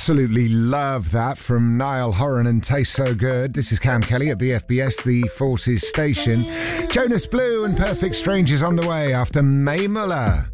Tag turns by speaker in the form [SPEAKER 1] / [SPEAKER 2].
[SPEAKER 1] Absolutely love that from Niall Horan and Taste So Good. This is Cam Kelly at BFBS, the Forces station. Jonas Blue and Perfect Strangers on the way after Mae Muller.